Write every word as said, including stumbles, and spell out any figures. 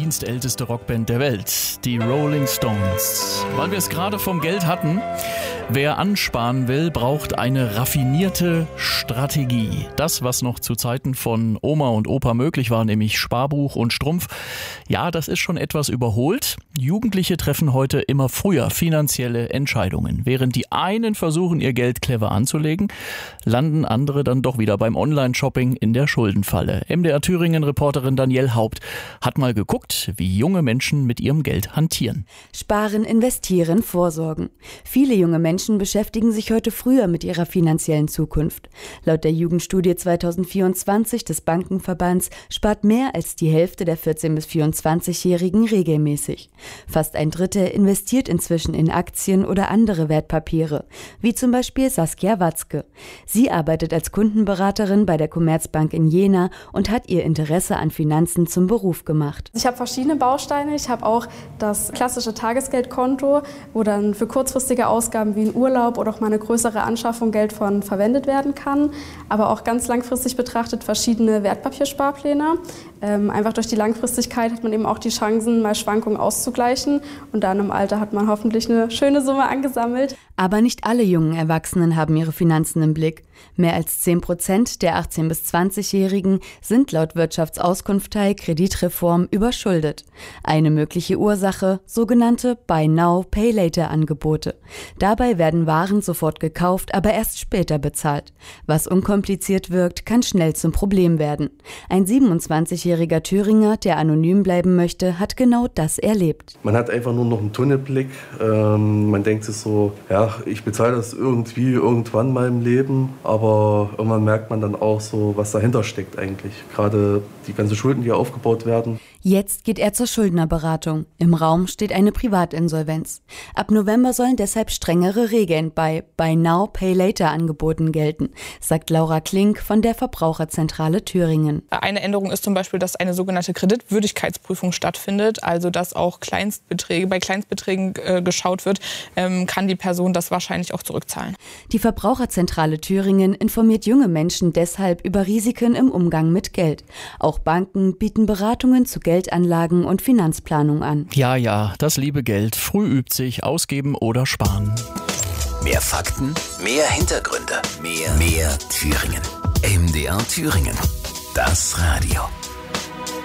dienstälteste Rockband der Welt, die Rolling Stones. Weil wir es gerade vom Geld hatten, wer ansparen will, braucht eine raffinierte Strategie. Das, was noch zu Zeiten von Oma und Opa möglich war, nämlich Sparbuch und Strumpf, ja, das ist schon etwas überholt. Jugendliche treffen heute immer früher finanzielle Entscheidungen. Während die einen versuchen, ihr Geld clever anzulegen, landen andere dann doch wieder beim Online-Shopping in der Schuldenfalle. M D R Thüringen-Reporterin Danielle Haupt hat mal geguckt, wie junge Menschen mit ihrem Geld hantieren. Sparen, investieren, vorsorgen. Viele junge Menschen beschäftigen sich heute früher mit ihrer finanziellen Zukunft. Laut der Jugendstudie zweitausendvierundzwanzig des Bankenverbands spart mehr als die Hälfte der vierzehn- bis vierundzwanzigjährigen regelmäßig. Fast ein Drittel investiert inzwischen in Aktien oder andere Wertpapiere, wie zum Beispiel Saskia Watzke. Sie arbeitet als Kundenberaterin bei der Commerzbank in Jena und hat ihr Interesse an Finanzen zum Beruf gemacht. Ich habe verschiedene Bausteine. Ich habe auch das klassische Tagesgeldkonto, wo dann für kurzfristige Ausgaben wie ein Urlaub oder auch mal eine größere Anschaffung Geld von verwendet werden kann. Aber auch ganz langfristig betrachtet verschiedene Wertpapiersparpläne. Ähm, einfach durch die Langfristigkeit hat man eben auch die Chancen, mal Schwankungen auszugleichen. Und dann im Alter hat man hoffentlich eine schöne Summe angesammelt. Aber nicht alle jungen Erwachsenen haben ihre Finanzen im Blick. Mehr als zehn Prozent der achtzehn- bis zwanzigjährigen sind laut Wirtschaftsauskunftei Kreditreform überschuldet. Eine mögliche Ursache, sogenannte Buy Now, Pay Later Angebote. Dabei werden Waren sofort gekauft, aber erst später bezahlt. Was unkompliziert wirkt, kann schnell zum Problem werden. Ein siebenundzwanzigjähriger Thüringer, der anonym bleiben möchte, hat genau das erlebt. Man hat einfach nur noch einen Tunnelblick. Ähm, man denkt sich so, ja, ich bezahle das irgendwie irgendwann mal im Leben. Aber irgendwann merkt man dann auch so, was dahinter steckt eigentlich. Gerade die ganzen Schulden, die aufgebaut werden. Jetzt geht er zur Schuldnerberatung. Im Raum steht eine Privatinsolvenz. Ab November sollen deshalb strengere Regeln bei Buy Now, Pay Later Angeboten gelten, sagt Laura Klink von der Verbraucherzentrale Thüringen. Eine Änderung ist zum Beispiel, dass eine sogenannte Kreditwürdigkeitsprüfung stattfindet, also dass auch Kleinstbeträge, bei Kleinstbeträgen äh, geschaut wird, ähm, kann die Person das wahrscheinlich auch zurückzahlen. Die Verbraucherzentrale Thüringen informiert junge Menschen deshalb über Risiken im Umgang mit Geld. Auch Banken bieten Beratungen zu Geldanlagen und Finanzplanung an. Ja, ja, das liebe Geld. Früh übt sich, ausgeben oder sparen. Mehr Fakten, mehr Hintergründe, mehr, mehr Thüringen. M D R Thüringen. Das Radio.